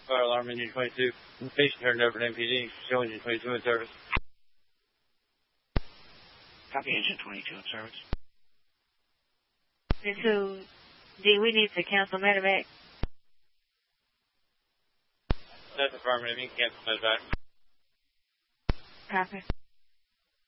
fire alarm, engine 22. Patient turned over to MPD, show engine 22 in service. Copy, engine 22 in service. And so, D, we need to cancel medevac. That's affirmative. You can cancel medevac. Copy.